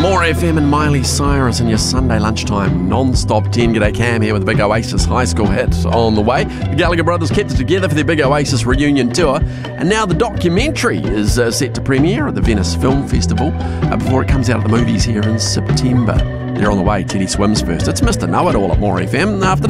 More FM and Miley Cyrus in your Sunday lunchtime non-stop 10. G'day Cam here with the big Oasis high school hit on the way. The Gallagher brothers kept it together for their big Oasis reunion tour, and now the documentary is set to premiere at the Venice Film Festival before it comes out of the movies here in September. They're on the way. Teddy Swims first. It's Mr. Know-It-All at More FM. Afternoon.